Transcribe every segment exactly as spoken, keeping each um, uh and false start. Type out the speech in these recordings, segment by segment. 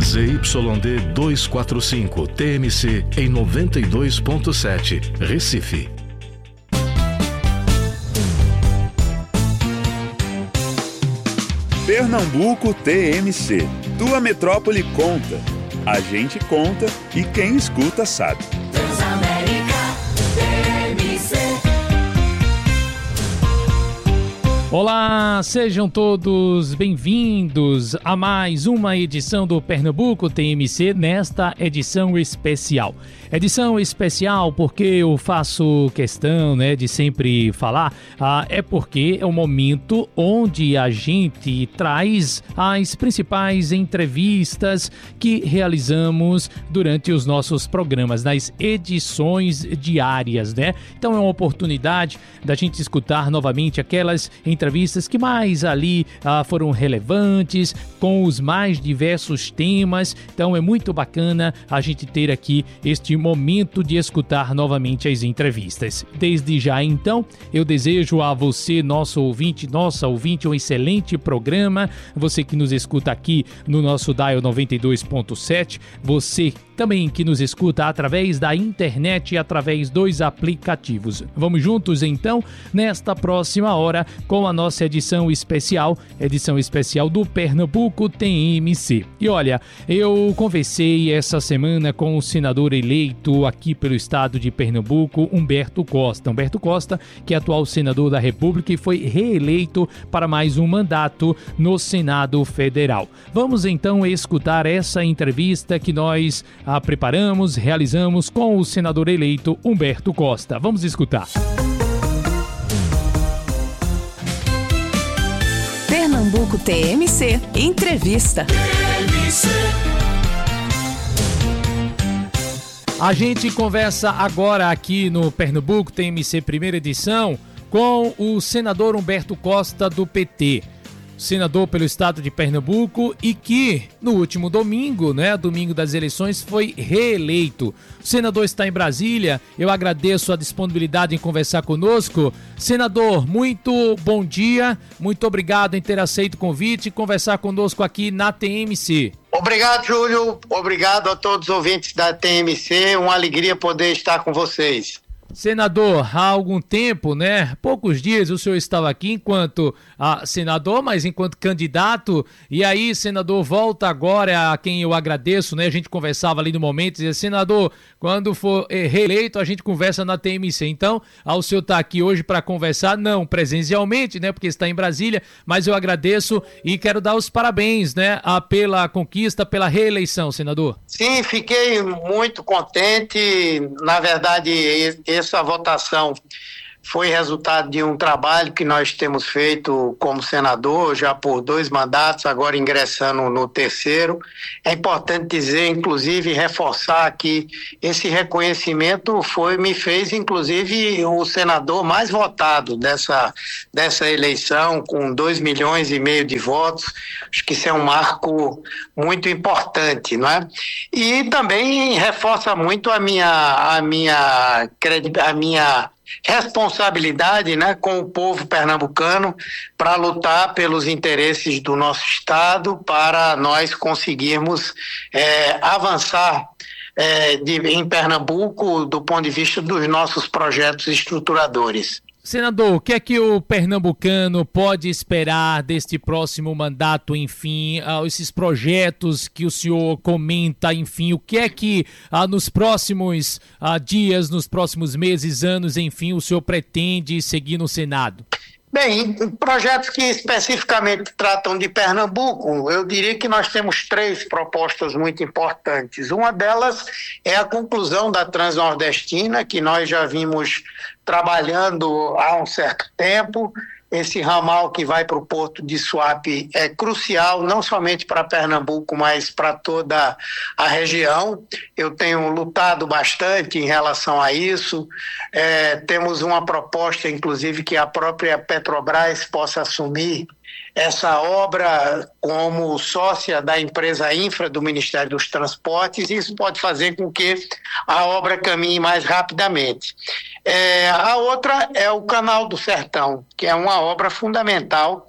Z Y D duzentos e quarenta e cinco, T M C, em noventa e dois ponto sete, Recife. Pernambuco T M C. Tua metrópole conta. A gente conta e quem escuta sabe. Transamérica T M C. Olá, sejam todos bem-vindos a mais uma edição do Pernambuco T M C, nesta edição especial. Edição especial porque eu faço questão, né, de sempre falar, ah, é porque é o momento onde a gente traz as principais entrevistas que realizamos durante os nossos programas, nas edições diárias, né? Então é uma oportunidade da gente escutar novamente aquelas entrevistas que mais ali ah, foram relevantes, com os mais diversos temas. Então é muito bacana a gente ter aqui este momento de escutar novamente as entrevistas. Desde já, então, eu desejo a você, nosso ouvinte, nossa ouvinte, um excelente programa. Você que nos escuta aqui no nosso Dial noventa e dois ponto sete, você também que nos escuta através da internet e através dos aplicativos. Vamos juntos, então, nesta próxima hora com a nossa edição especial, edição especial do Pernambuco T M C. E olha, eu conversei essa semana com o senador eleito aqui pelo estado de Pernambuco, Humberto Costa. Humberto Costa, que é atual senador da República e foi reeleito para mais um mandato no Senado Federal. Vamos então escutar essa entrevista que nós a preparamos, realizamos com o senador eleito Humberto Costa. Vamos escutar. Pernambuco T M C Entrevista. T M C. A gente conversa agora aqui no Pernambuco T M C primeira edição com o senador Humberto Costa do P T. Senador pelo estado de Pernambuco e que no último domingo, né, domingo das eleições, foi reeleito. O senador está em Brasília, eu agradeço a disponibilidade em conversar conosco. Senador, muito bom dia, muito obrigado em ter aceito o convite e conversar conosco aqui na T M C. Obrigado, Júlio, obrigado a todos os ouvintes da T M C, uma alegria poder estar com vocês. Senador, há algum tempo, né, poucos dias o senhor estava aqui enquanto ah, senador, mas enquanto candidato, e aí, senador, volta agora, a quem eu agradeço, né, a gente conversava ali no momento, dizia, senador, quando for eh, reeleito a gente conversa na T M C, então, ah, o senhor está aqui hoje para conversar, não presencialmente, né, porque está em Brasília, mas eu agradeço e quero dar os parabéns, né, ah, pela conquista, pela reeleição, senador. Sim, fiquei muito contente, na verdade, essa votação foi resultado de um trabalho que nós temos feito como senador, já por dois mandatos, agora ingressando no terceiro. É importante dizer, inclusive, reforçar que esse reconhecimento foi, me fez, inclusive, o senador mais votado dessa, dessa eleição, com dois milhões e meio de votos. Acho que isso é um marco muito importante, não é? E também reforça muito a minha, a minha, a minha responsabilidade, né, com o povo pernambucano para lutar pelos interesses do nosso estado, para nós conseguirmos é, avançar é, de, em Pernambuco do ponto de vista dos nossos projetos estruturadores. Senador, o que é que o pernambucano pode esperar deste próximo mandato, enfim, ah, esses projetos que o senhor comenta, enfim, o que é que ah, nos próximos ah, dias, nos próximos meses, anos, enfim, o senhor pretende seguir no Senado? Bem, projetos que especificamente tratam de Pernambuco, eu diria que nós temos três propostas muito importantes. Uma delas é a conclusão da Transnordestina, que nós já vimos trabalhando há um certo tempo. Esse ramal que vai para o Porto de Suape é crucial, não somente para Pernambuco, mas para toda a região. Eu tenho lutado bastante em relação a isso. É, temos uma proposta, inclusive, que a própria Petrobras possa assumir essa obra como sócia da empresa Infra do Ministério dos Transportes. Isso pode fazer com que a obra caminhe mais rapidamente. É, a outra é o Canal do Sertão, que é uma obra fundamental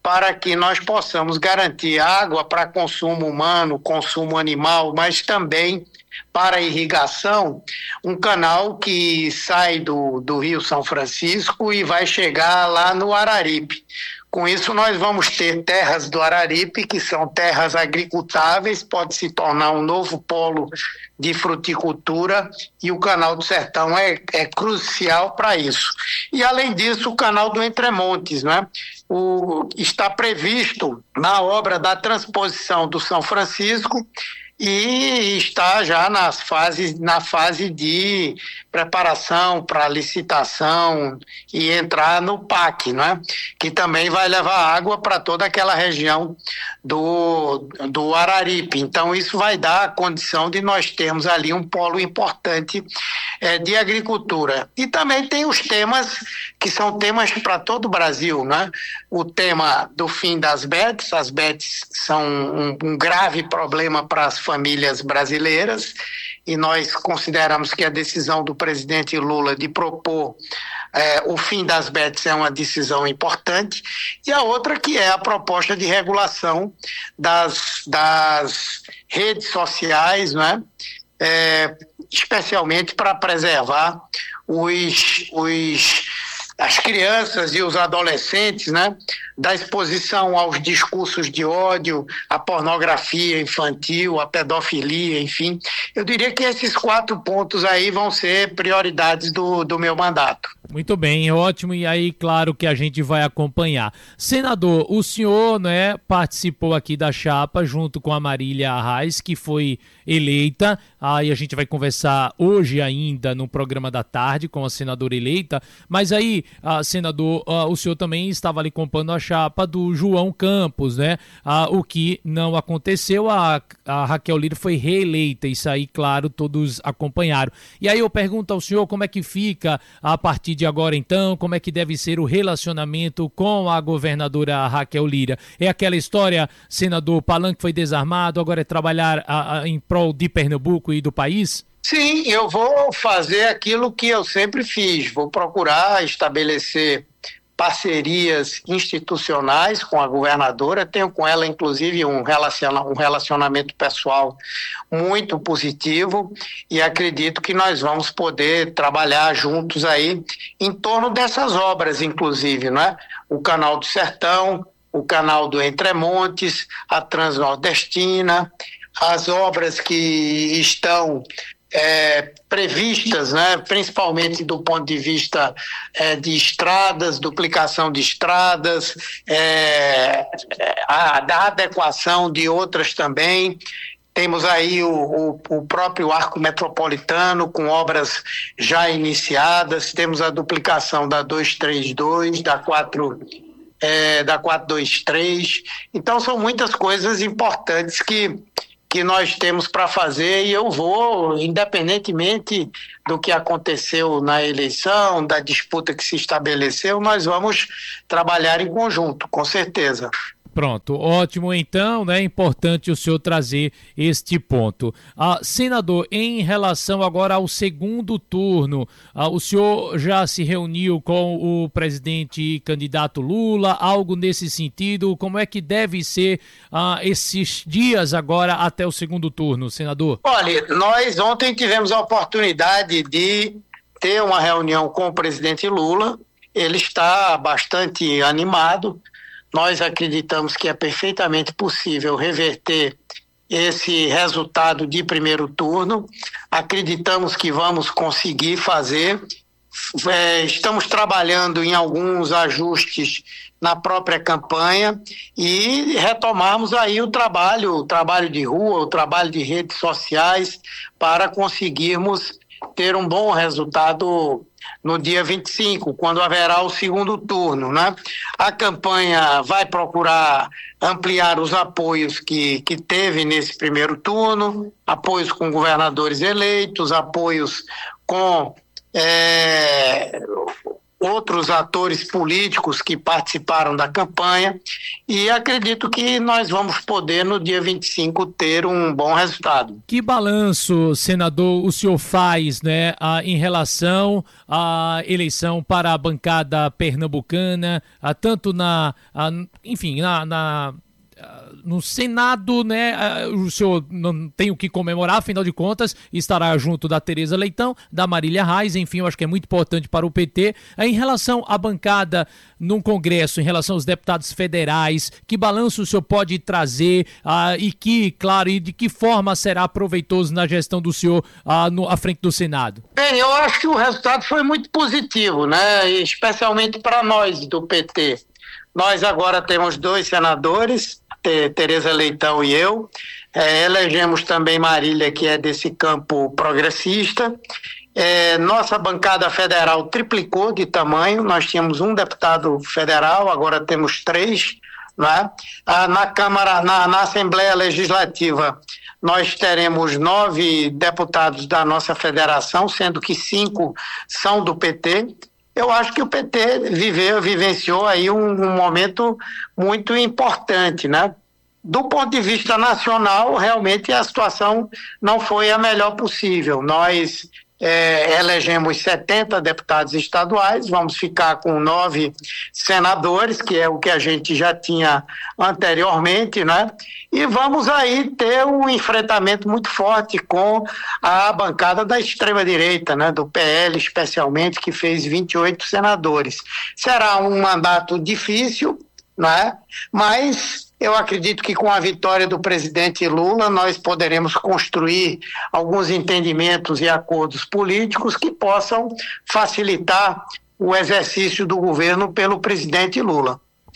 para que nós possamos garantir água para consumo humano, consumo animal, mas também para irrigação, um canal que sai do, do Rio São Francisco e vai chegar lá no Araripe. Com isso, nós vamos ter terras do Araripe, que são terras agricultáveis, pode se tornar um novo polo de fruticultura, e o Canal do Sertão é, é crucial para isso. E, além disso, o Canal do Entremontes, né? O, está previsto na obra da transposição do São Francisco, e está já nas fases, na fase de preparação para licitação e entrar no P A C, né? Que também vai levar água para toda aquela região do, do Araripe. Então, isso vai dar a condição de nós termos ali um polo importante é, de agricultura. E também tem os temas que são temas para todo o Brasil, né? O tema do fim das B E Ts, as B E Ts são um, um grave problema para as famílias brasileiras, e nós consideramos que a decisão do presidente Lula de propor eh, o fim das B E Ts é uma decisão importante, e a outra que é a proposta de regulação das, das redes sociais, né? É, especialmente para preservar os, os, as crianças e os adolescentes, né, da exposição aos discursos de ódio, à pornografia infantil, à pedofilia, enfim. Eu diria que esses quatro pontos aí vão ser prioridades do, do meu mandato. Muito bem, ótimo, e aí claro que a gente vai acompanhar. Senador, o senhor, né, participou aqui da chapa junto com a Marília Arraes, que foi eleita, aí a gente vai conversar hoje ainda no programa da tarde com a senadora eleita, mas aí, ah, senador, ah, o senhor também estava ali compondo a chapa do João Campos, né, ah, o que não aconteceu, a, a Raquel Lira foi reeleita, isso aí, claro, todos acompanharam. E aí eu pergunto ao senhor como é que fica a partir de agora então, como é que deve ser o relacionamento com a governadora Raquel Lira? É aquela história, senador, Palanque foi desarmado, agora é trabalhar a, a, em prol de Pernambuco e do país? Sim, eu vou fazer aquilo que eu sempre fiz, vou procurar estabelecer parcerias institucionais com a governadora, tenho com ela inclusive um, relaciona, um relacionamento pessoal muito positivo, e acredito que nós vamos poder trabalhar juntos aí em torno dessas obras, inclusive, né? O Canal do Sertão, o Canal do Entremontes, a Transnordestina, as obras que estão É, previstas, né, principalmente do ponto de vista é, de estradas, duplicação de estradas, é, a, da adequação de outras também. Temos aí o, o, o próprio arco metropolitano com obras já iniciadas, temos a duplicação da duzentos e trinta e dois, da quatro, é, da quatrocentos e vinte e três. Então são muitas coisas importantes que que nós temos para fazer, e eu vou, independentemente do que aconteceu na eleição, da disputa que se estabeleceu, nós vamos trabalhar em conjunto, com certeza. Pronto, ótimo então, né? É importante o senhor trazer este ponto. Ah, senador, em relação agora ao segundo turno, ah, o senhor já se reuniu com o presidente candidato Lula, algo nesse sentido? Como é que deve ser ah, esses dias agora até o segundo turno, senador? Olha, nós ontem tivemos a oportunidade de ter uma reunião com o presidente Lula, ele está bastante animado. Nós acreditamos que é perfeitamente possível reverter esse resultado de primeiro turno. Acreditamos que vamos conseguir fazer. É, estamos trabalhando em alguns ajustes na própria campanha e retomarmos aí o trabalho, o trabalho de rua, o trabalho de redes sociais, para conseguirmos ter um bom resultado no dia vinte e cinco, quando haverá o segundo turno, né? A campanha vai procurar ampliar os apoios que, que teve nesse primeiro turno, apoios com governadores eleitos, apoios com é, outros atores políticos que participaram da campanha, e acredito que nós vamos poder, no dia vinte e cinco, ter um bom resultado. Que balanço, senador, o senhor faz, né, a, em relação à eleição para a bancada pernambucana, a, tanto na, a, enfim, na... na no Senado, né, o senhor não tem o que comemorar, afinal de contas, estará junto da Tereza Leitão, da Marília Reis, enfim, eu acho que é muito importante para o P T. Em relação à bancada no Congresso, em relação aos deputados federais, que balanço o senhor pode trazer ah, e que, claro, e de que forma será proveitoso na gestão do senhor ah, no, à frente do Senado? Bem, eu acho que o resultado foi muito positivo, né, especialmente para nós do P T. Nós agora temos dois senadores, Tereza Leitão e eu, é, elegemos também Marília, que é desse campo progressista. É, nossa bancada federal triplicou de tamanho, nós tínhamos um deputado federal, agora temos três, né? Ah, na Câmara, na, na Assembleia Legislativa, nós teremos nove deputados da nossa federação, sendo que cinco são do P T. Eu acho que o P T viveu, vivenciou aí um, um momento muito importante, né? Do ponto de vista nacional, realmente a situação não foi a melhor possível. Nós é, elegemos setenta deputados estaduais, vamos ficar com nove senadores, que é o que a gente já tinha anteriormente, né? E vamos aí ter um enfrentamento muito forte com a bancada da extrema-direita, né? Do P L especialmente, que fez vinte e oito senadores. Será um mandato difícil, né? Mas eu acredito que com a vitória do presidente Lula nós poderemos construir alguns entendimentos e acordos políticos que possam facilitar o exercício do governo pelo presidente Lula.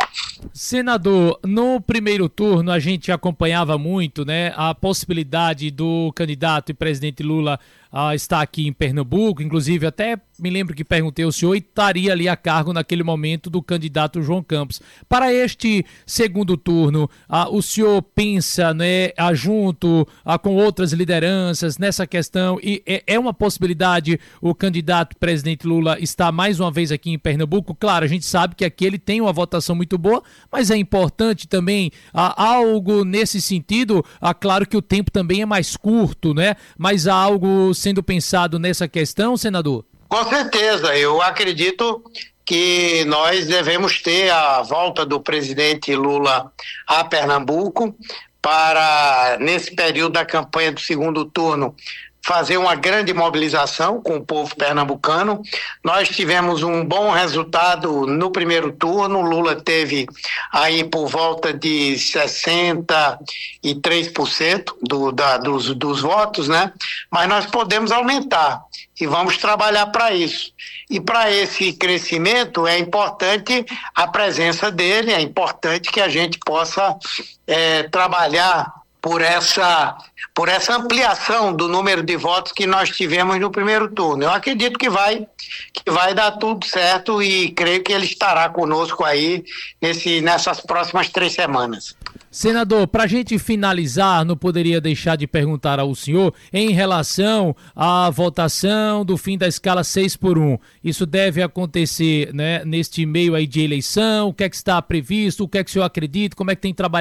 Senador, no primeiro turno a gente acompanhava muito, né, a possibilidade do candidato e presidente Lula uh, estar aqui em Pernambuco, inclusive até me lembro que perguntei ao senhor e estaria ali a cargo naquele momento do candidato João Campos. Para este segundo turno, uh, o senhor pensa, né, uh, junto uh, com outras lideranças nessa questão e é, é uma possibilidade o candidato presidente Lula estar mais uma vez aqui em Pernambuco? Claro, a gente sabe que aqui ele tem uma votação muito boa, mas é importante também uh, algo nesse sentido, uh, claro que o tempo também é mais curto, né? Mas há algo sendo pensado nessa questão, senador? Com certeza, eu acredito que nós devemos ter a volta do presidente Lula a Pernambuco para, nesse período da campanha do segundo turno, fazer uma grande mobilização com o povo pernambucano. Nós tivemos um bom resultado no primeiro turno, Lula teve aí por volta de sessenta e três por cento do, da, dos, dos votos, né? Mas nós podemos aumentar e vamos trabalhar para isso. E para esse crescimento é importante a presença dele, é importante que a gente possa é, trabalhar por essa, por essa ampliação do número de votos que nós tivemos no primeiro turno. Eu acredito que vai, que vai dar tudo certo e creio que ele estará conosco aí nesse, nessas próximas três semanas. Senador, para a gente finalizar, não poderia deixar de perguntar ao senhor em relação à votação do fim da escala seis por um. Isso deve acontecer, né, neste meio aí de eleição? O que é que está previsto? O que é que o senhor acredita? Como é que tem trabalhado